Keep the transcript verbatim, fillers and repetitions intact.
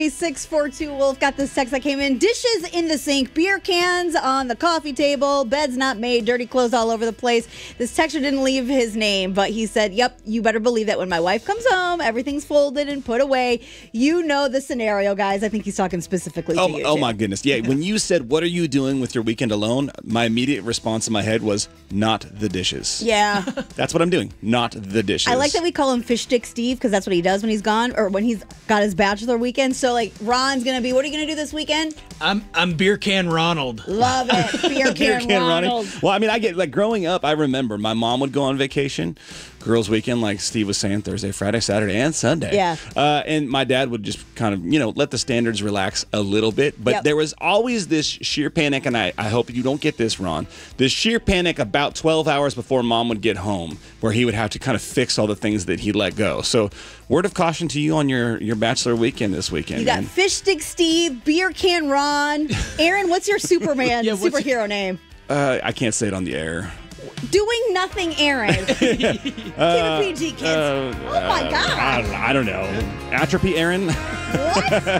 six four two Wolf got this text that came in. Dishes in the sink, beer cans on the coffee table, beds not made, dirty clothes all over the place. This texter didn't leave his name, but he said, yep, you better believe that when my wife comes home, everything's folded and put away. You know the scenario, guys. I think he's talking specifically oh, to you. Oh, too. my goodness. Yeah, when you said, what are you doing with your weekend alone? My immediate response in my head was, not the dishes. Yeah. That's what I'm doing, not the dishes. I like that we call him Fish Stick Steve because that's what he does when he's gone or when he's got his bachelor weekend. So, like, Ron's going to be, what are you going to do this weekend? I'm I'm Beer Can Ronald. Love it. Beer Beer Can, can Ronald. running. Well, I mean, I get, like, growing up, I remember my mom would go on vacation, girls' weekend, like Steve was saying, Thursday, Friday, Saturday, and Sunday. Yeah. Uh, and my dad would just kind of, you know, let the standards relax a little bit. But Yep. there was always this sheer panic, and I, I hope you don't get this, Ron, this sheer panic about twelve hours before mom would get home, where he would have to kind of fix all the things that he let go. So, word of caution to you on your, your bachelor weekend this weekend. You got man. Fish Stick Steve, Beer Can Ron. Aaron, what's your Superman Yeah, what's- superhero name? Uh, I can't say it on the air. Doing Nothing Aaron. Keep it P G, kids. Uh, oh, my uh, God. I, I don't know. Atrophy, Aaron? What?